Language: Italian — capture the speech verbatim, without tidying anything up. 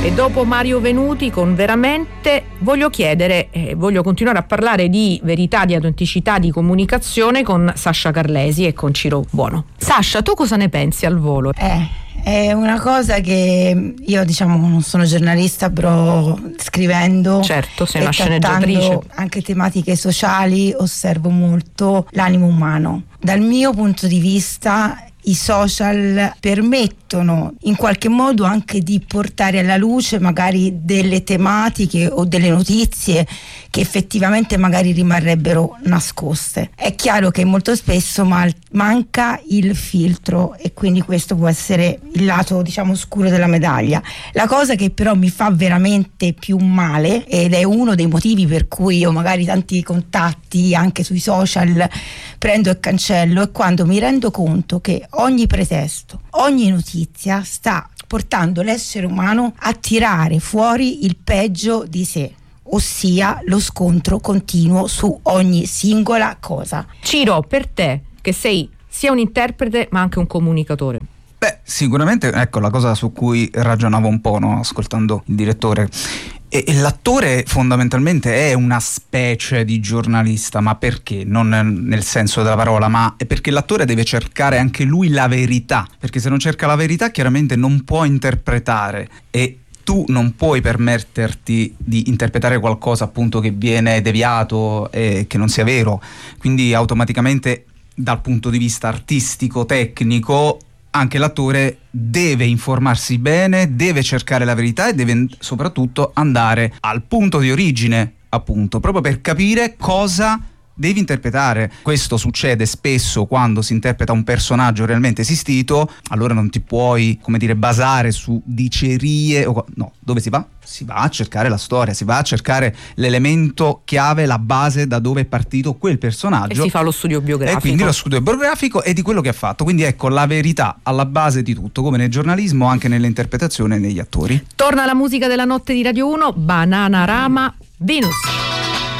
E dopo Mario Venuti con Veramente voglio chiedere, eh, voglio continuare a parlare di verità, di autenticità, di comunicazione con Sasha Carlesi e con Ciro Buono. Sasha, tu cosa ne pensi al volo? Eh, è una cosa che io, diciamo, non sono giornalista, però scrivendo, certo, sei e una sceneggiatrice, anche tematiche sociali, osservo molto l'animo umano. Dal mio punto di vista i social permettono in qualche modo anche di portare alla luce magari delle tematiche o delle notizie che effettivamente magari rimarrebbero nascoste. È chiaro che molto spesso mal- manca il filtro e quindi questo può essere il lato, diciamo, oscuro della medaglia. La cosa che però mi fa veramente più male, ed è uno dei motivi per cui io magari tanti contatti anche sui social prendo e cancello, è quando mi rendo conto che ogni pretesto, ogni notizia sta portando l'essere umano a tirare fuori il peggio di sé, ossia lo scontro continuo su ogni singola cosa. Ciro, per te, che sei sia un interprete ma anche un comunicatore. Beh, sicuramente, ecco la cosa su cui ragionavo un po', no? Ascoltando il direttore. E, e l'attore fondamentalmente è una specie di giornalista, ma perché? Non nel senso della parola, ma è perché l'attore deve cercare anche lui la verità, perché se non cerca la verità chiaramente non può interpretare, e tu non puoi permetterti di interpretare qualcosa appunto che viene deviato e che non sia vero, quindi automaticamente dal punto di vista artistico, tecnico, anche l'attore deve informarsi bene, deve cercare la verità e deve soprattutto andare al punto di origine, appunto, proprio per capire cosa devi interpretare. Questo succede spesso quando si interpreta un personaggio realmente esistito, allora non ti puoi, come dire, basare su dicerie o no, dove si va? Si va a cercare la storia, si va a cercare l'elemento chiave, la base da dove è partito quel personaggio. E si fa lo studio biografico. E quindi lo studio biografico è di quello che ha fatto. Quindi ecco, la verità alla base di tutto, come nel giornalismo, anche nell'interpretazione e negli attori. Torna la musica della notte di Radio uno, Bananarama, Venus.